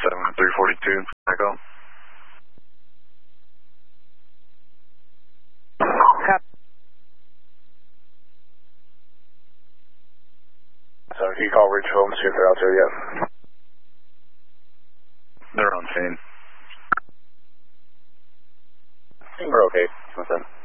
342, echo. So if you call Ridgeville and see if they're out there yet. They're on scene. I think we're okay with them.